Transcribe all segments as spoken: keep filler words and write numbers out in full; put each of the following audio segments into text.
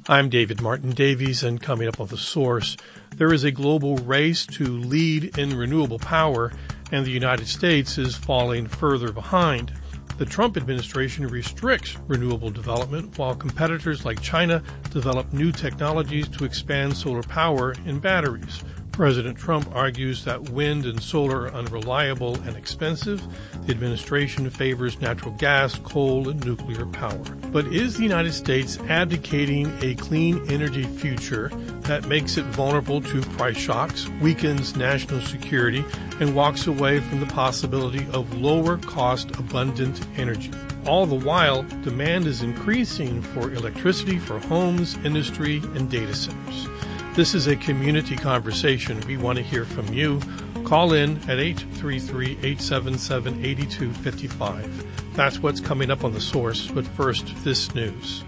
I'm David Martin Davies, and coming up on The Source, there is a global race to lead in renewable power, and the United States is falling further behind. The Trump administration restricts renewable development, while competitors like China develop new technologies to expand solar power in batteries. President Trump argues that wind and solar are unreliable and expensive. The administration favors natural gas, coal, and nuclear power. But is the United States abdicating a clean energy future that makes it vulnerable to price shocks, weakens national security, and walks away from the possibility of lower-cost, abundant energy? All the while, demand is increasing for electricity for homes, industry, and data centers. This is a community conversation. We want to hear from you. Call in at eight three three, eight seven seven, eight two five five. That's what's coming up on The Source, but first, this news.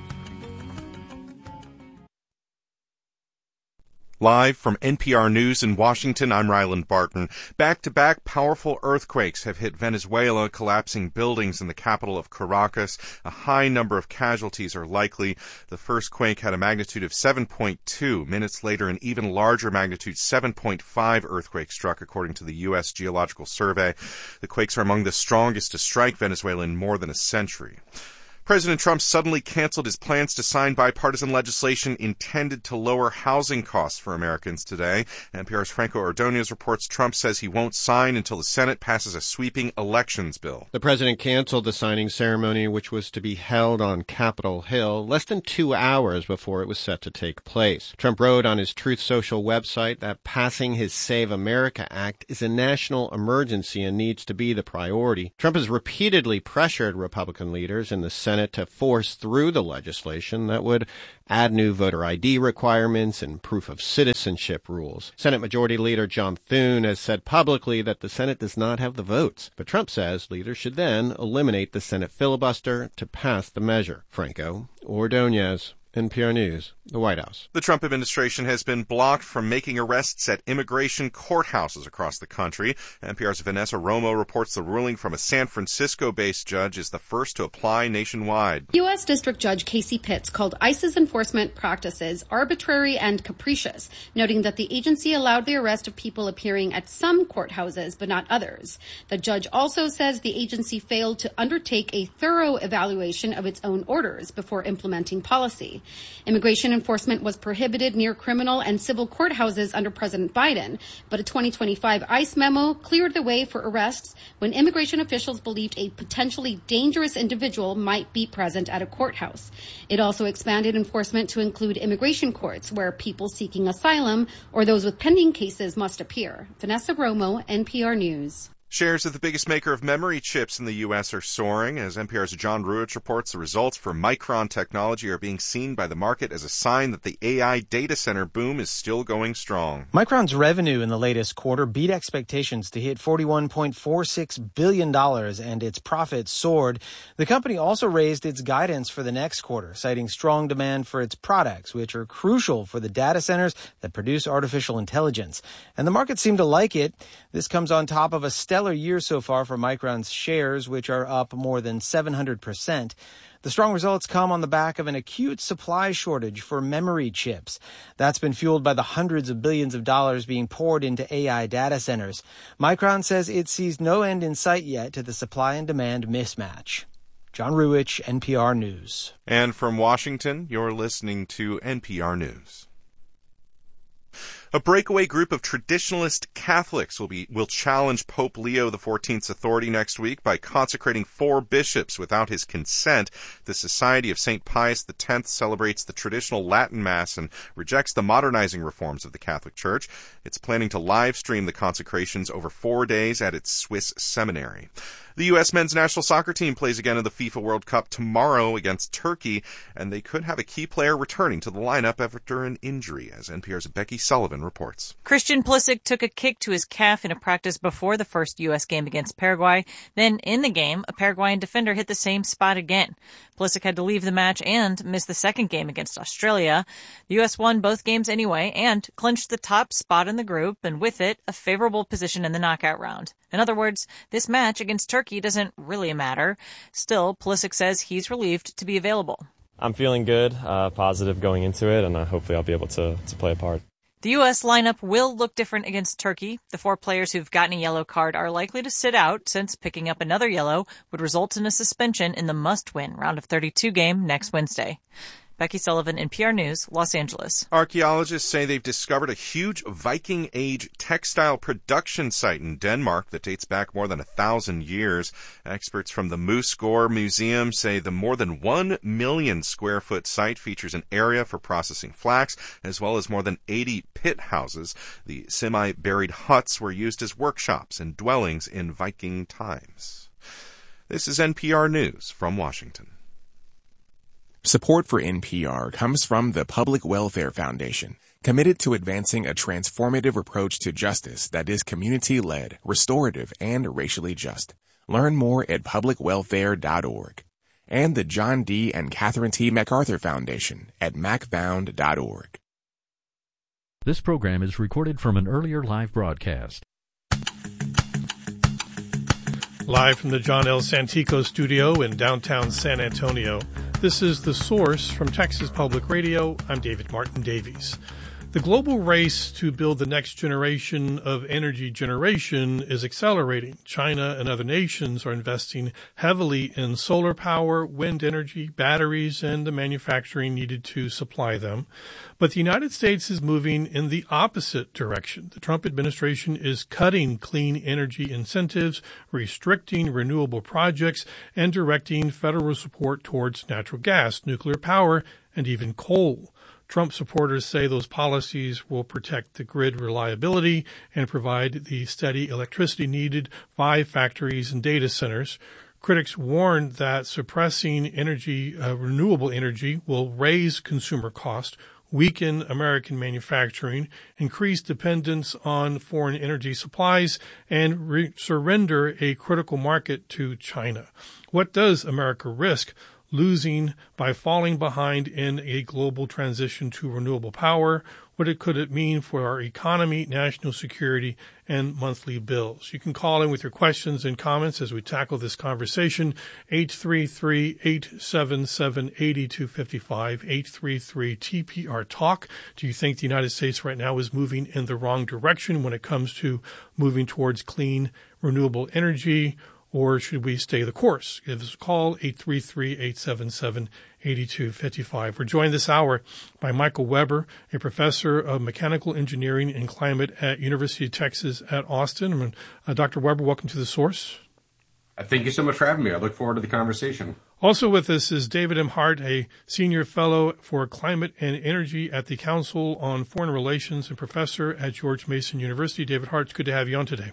Live from N P R News in Washington, I'm Ryland Barton. Back-to-back powerful earthquakes have hit Venezuela, collapsing buildings in the capital of Caracas. A high number of casualties are likely. The first quake had a magnitude of seven point two. Minutes later, an even larger magnitude seven point five earthquake struck, according to the U S Geological Survey. The quakes are among the strongest to strike Venezuela in more than a century. President Trump suddenly canceled his plans to sign bipartisan legislation intended to lower housing costs for Americans today. N P R's Franco Ordonez reports Trump says he won't sign until the Senate passes a sweeping elections bill. The president canceled the signing ceremony, which was to be held on Capitol Hill, less than two hours before it was set to take place. Trump wrote on his Truth Social website that passing his Save America Act is a national emergency and needs to be the priority. Trump has repeatedly pressured Republican leaders in the Senate to force through the legislation that would add new voter I D requirements and proof of citizenship rules. Senate Majority Leader John Thune has said publicly that the Senate does not have the votes, but Trump says leaders should then eliminate the Senate filibuster to pass the measure. Franco Ordonez, N P R News, the White House. The Trump administration has been blocked from making arrests at immigration courthouses across the country. N P R's Vanessa Romo reports the ruling from a San Francisco-based judge is the first to apply nationwide. U S. District Judge Casey Pitts called ICE's enforcement practices arbitrary and capricious, noting that the agency allowed the arrest of people appearing at some courthouses but not others. The judge also says the agency failed to undertake a thorough evaluation of its own orders before implementing policy. Immigration enforcement was prohibited near criminal and civil courthouses under President Biden, but a twenty twenty-five ICE memo cleared the way for arrests when immigration officials believed a potentially dangerous individual might be present at a courthouse. It also expanded enforcement to include immigration courts, where people seeking asylum or those with pending cases must appear. Vanessa Romo, N P R News. Shares of the biggest maker of memory chips in the U S are soaring. As N P R's John Ruich reports, the results for Micron Technology are being seen by the market as a sign that the A I data center boom is still going strong. Micron's revenue in the latest quarter beat expectations to hit forty-one point four six billion dollars, and its profits soared. The company also raised its guidance for the next quarter, citing strong demand for its products, which are crucial for the data centers that produce artificial intelligence. And the market seemed to like it. This comes on top of a stellar year so far for Micron's shares, which are up more than seven hundred percent. The strong results come on the back of an acute supply shortage for memory chips. That's been fueled by the hundreds of billions of dollars being poured into A I data centers. Micron says it sees no end in sight yet to the supply and demand mismatch. John Ruich, N P R News. And from Washington, you're listening to N P R News. A breakaway group of traditionalist Catholics will be will challenge Pope Leo the fourteenth's authority next week by consecrating four bishops without his consent. The Society of Saint Pius the tenth celebrates the traditional Latin Mass and rejects the modernizing reforms of the Catholic Church. It's planning to live stream the consecrations over four days at its Swiss seminary. The U S men's national soccer team plays again in the FIFA World Cup tomorrow against Turkey, and they could have a key player returning to the lineup after an injury, as N P R's Becky Sullivan reports. Christian Pulisic took a kick to his calf in a practice before the first U S game against Paraguay. Then, in the game, a Paraguayan defender hit the same spot again. Pulisic had to leave the match and miss the second game against Australia. The U S won both games anyway and clinched the top spot in the group, and with it, a favorable position in the knockout round. In other words, this match against Turkey doesn't really matter. Still, Pulisic says he's relieved to be available. I'm feeling good, uh, positive going into it, and uh, hopefully I'll be able to, to play a part. The U S lineup will look different against Turkey. The four players who've gotten a yellow card are likely to sit out, since picking up another yellow would result in a suspension in the must-win round of thirty-two game next Wednesday. Becky Sullivan, N P R News, Los Angeles. Archaeologists say they've discovered a huge Viking-age textile production site in Denmark that dates back more than a thousand years. Experts from the Moosgård Museum say the more than one million square foot site features an area for processing flax, as well as more than eighty pit houses. The semi-buried huts were used as workshops and dwellings in Viking times. This is N P R News from Washington. Support for N P R comes from the Public Welfare Foundation, committed to advancing a transformative approach to justice that is community-led, restorative, and racially just. Learn more at public welfare dot org. And the John D. and Catherine T. MacArthur Foundation at mac found dot org. This program is recorded from an earlier live broadcast. Live from the John L. Santico studio in downtown San Antonio, this is The Source from Texas Public Radio. I'm David Martin Davies. The global race to build the next generation of energy generation is accelerating. China and other nations are investing heavily in solar power, wind energy, batteries, and the manufacturing needed to supply them. But the United States is moving in the opposite direction. The Trump administration is cutting clean energy incentives, restricting renewable projects, and directing federal support towards natural gas, nuclear power, and even coal. Trump supporters say those policies will protect the grid reliability and provide the steady electricity needed by factories and data centers. Critics warn that suppressing energy, uh, renewable energy will raise consumer costs, weaken American manufacturing, increase dependence on foreign energy supplies, and re- surrender a critical market to China. What does America risk losing by falling behind in a global transition to renewable power? What it, could it mean for our economy, national security, and monthly bills? You can call in with your questions and comments as we tackle this conversation. eight three three, eight seven seven, eight two five five, eight three three T P R Talk. Do you think the United States right now is moving in the wrong direction when it comes to moving towards clean, renewable energy? Or should we stay the course? Give us a call, eight three three, eight seven seven, eight two five five. We're joined this hour by Michael Weber, a professor of mechanical engineering and climate at University of Texas at Austin. Uh, Doctor Weber, welcome to The Source. Thank you so much for having me. I look forward to the conversation. Also with us is David M. Hart, a senior fellow for climate and energy at the Council on Foreign Relations and professor at George Mason University. David Hart, it's good to have you on today.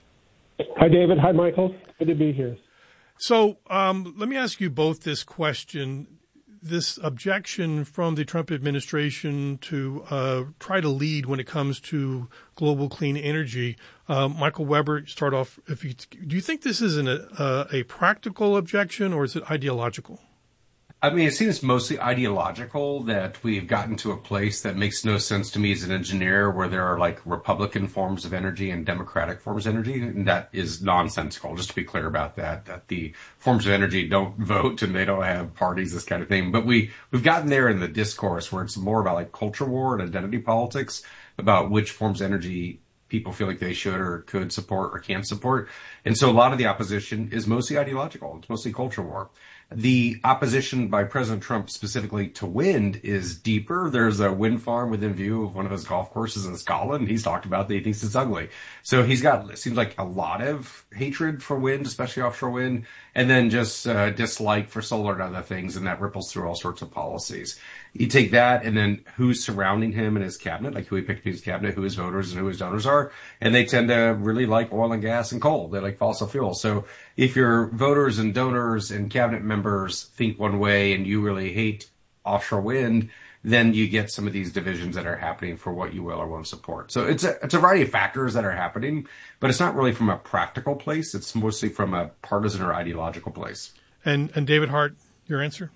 Hi, David. Hi, Michael. Good to be here. So um, let me ask you both this question. This objection from the Trump administration to uh, try to lead when it comes to global clean energy. Uh, Michael Weber, start off. If you, do you think this is an, a, a practical objection or is it ideological? I mean, it seems mostly ideological that we've gotten to a place that makes no sense to me as an engineer, where there are like Republican forms of energy and Democratic forms of energy. And that is nonsensical, just to be clear about that, that the forms of energy don't vote and they don't have parties, this kind of thing. But we, we've gotten there in the discourse where it's more about like culture war and identity politics about which forms of energy people feel like they should or could support or can't support. And so a lot of the opposition is mostly ideological. It's mostly culture war. The opposition by President Trump specifically to wind is deeper. There's a wind farm within view of one of his golf courses in Scotland. He's talked about that he thinks it's ugly. So he's got, it seems like, a lot of hatred for wind, especially offshore wind, and then just uh, dislike for solar and other things, and that ripples through all sorts of policies. You take that, and then who's surrounding him and his cabinet, like who he picked in his cabinet, who his voters and who his donors are, and they tend to really like oil and gas and coal. They like fossil fuels. So if your voters and donors and cabinet members think one way and you really hate offshore wind, then you get some of these divisions that are happening for what you will or won't support. So it's a, it's a variety of factors that are happening, but it's not really from a practical place. It's mostly from a partisan or ideological place. And, and David Hart, your answer?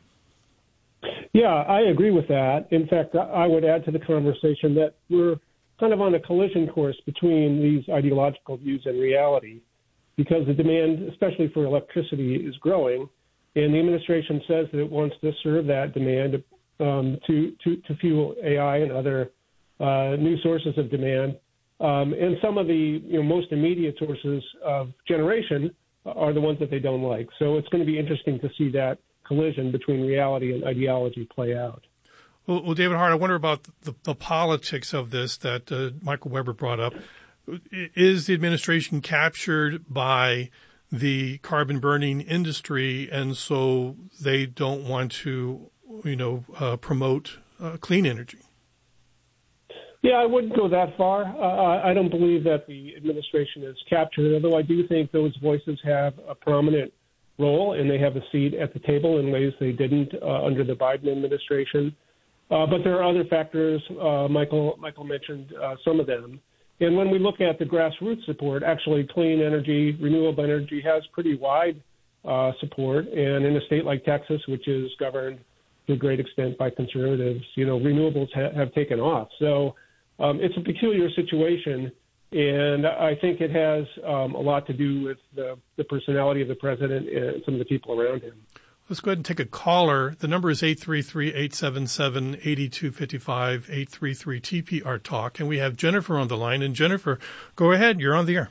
Yeah, I agree with that. In fact, I would add to the conversation that we're kind of on a collision course between these ideological views and reality, because the demand, especially for electricity, is growing. And the administration says that it wants to serve that demand um, to, to, to fuel A I and other uh, new sources of demand. Um, and some of the you know, most immediate sources of generation are the ones that they don't like. So it's going to be interesting to see that collision between reality and ideology play out. Well, well David Hart, I wonder about the, the politics of this that uh, Michael Weber brought up. Is the administration captured by the carbon burning industry, and so they don't want to, you know, uh, promote uh, clean energy? Yeah, I wouldn't go that far. Uh, I don't believe that the administration is captured, although I do think those voices have a prominent role and they have a seat at the table in ways they didn't uh, under the Biden administration. Uh, but there are other factors. Uh, Michael Michael mentioned uh, some of them. And when we look at the grassroots support, actually clean energy, renewable energy has pretty wide uh, support. And in a state like Texas, which is governed to a great extent by conservatives, you know, renewables ha- have taken off. So um, it's a peculiar situation. And I think it has um, a lot to do with the, the personality of the president and some of the people around him. Let's go ahead and take a caller. The number is eight three three, eight seven seven, eight two five five, eight three three T P R Talk. And we have Jennifer on the line. And Jennifer, go ahead. You're on the air.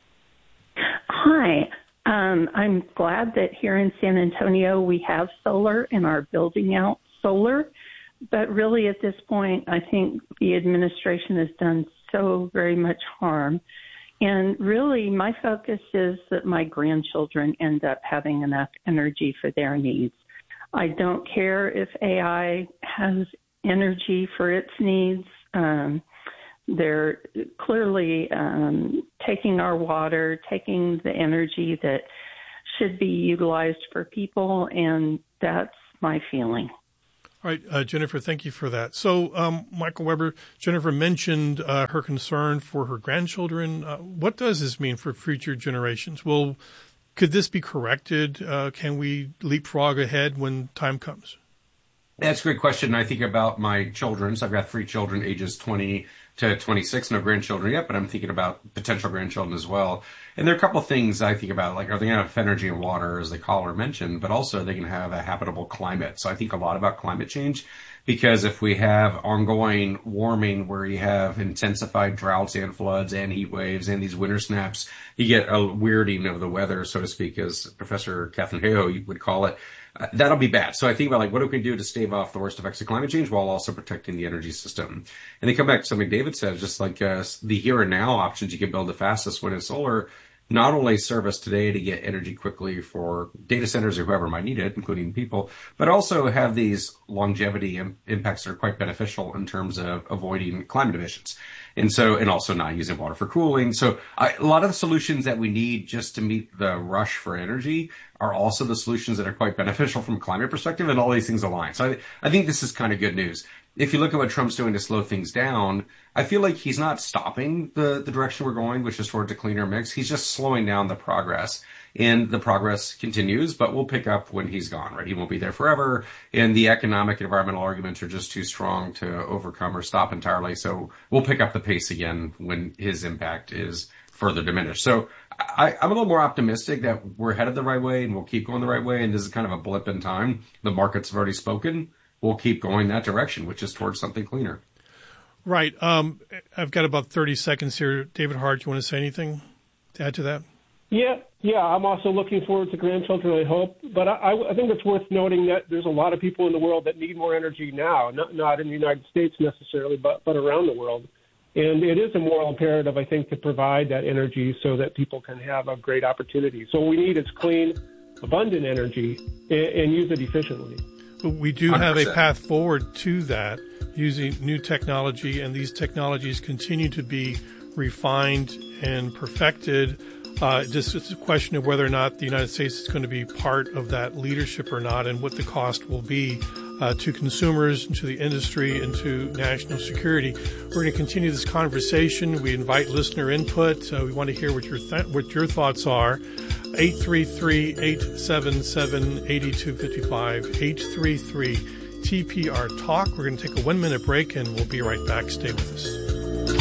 Hi. Um, I'm glad that here in San Antonio we have solar and are building out solar. But really at this point, I think the administration has done so very much harm. And really, my focus is that my grandchildren end up having enough energy for their needs. I don't care if A I has energy for its needs. Um, they're clearly um, taking our water, taking the energy that should be utilized for people, and that's my feeling. All right, uh, Jennifer, thank you for that. So, um, Michael Weber, Jennifer mentioned uh, her concern for her grandchildren. Uh, what does this mean for future generations? Well, could this be corrected? Uh, can we leapfrog ahead when time comes? That's a great question. I think about my children. So I've got three children, ages twenty to twenty-six, no grandchildren yet, but I'm thinking about potential grandchildren as well. And there are a couple of things I think about, like, are they going to have energy and water, as the caller mentioned, but also are they going to have a habitable climate? So I think a lot about climate change, because if we have ongoing warming where you have intensified droughts and floods and heat waves and these winter snaps, you get a weirding of the weather, so to speak, as Professor Catherine Hayhoe would call it. Uh, that'll be bad. So I think about, like, what do we do to stave off the worst effects of climate change while also protecting the energy system? And they come back to something David said, just like uh, the here and now options you can build the fastest wind and solar, not only serve us today to get energy quickly for data centers or whoever might need it, including people, but also have these longevity im- impacts that are quite beneficial in terms of avoiding climate emissions. And so, and also not using water for cooling. So I, a lot of the solutions that we need just to meet the rush for energy are also the solutions that are quite beneficial from a climate perspective, and all these things align. So I, I think this is kind of good news. If you look at what Trump's doing to slow things down, I feel like he's not stopping the, the direction we're going, which is towards a cleaner mix. He's just slowing down the progress. And the progress continues, but we'll pick up when he's gone, right? He won't be there forever. And the economic and environmental arguments are just too strong to overcome or stop entirely. So we'll pick up the pace again when his impact is further diminished. So I, I'm a little more optimistic that we're headed the right way and we'll keep going the right way. And this is kind of a blip in time. The markets have already spoken. We'll keep going that direction, which is towards something cleaner. Right. Um, I've got about thirty seconds here. David Hart, you want to say anything to add to that? Yeah, yeah. I'm also looking forward to grandchildren, I hope. But I, I think it's worth noting that there's a lot of people in the world that need more energy now, not, not in the United States necessarily, but, but around the world. And it is a moral imperative, I think, to provide that energy so that people can have a great opportunity. So what we need is clean, abundant energy and, and use it efficiently. But we do one hundred percent have a path forward to that using new technology, and these technologies continue to be refined and perfected. Uh, just it's a question of whether or not the United States is going to be part of that leadership or not, and what the cost will be uh, to consumers, and to the industry, and to national security. We're going to continue this conversation. We invite listener input. Uh, we want to hear what your th- what your thoughts are. eight three three, eight seven seven, eight two five five, eight three three T P R Talk. We're going to take a one-minute break, and we'll be right back. Stay with us.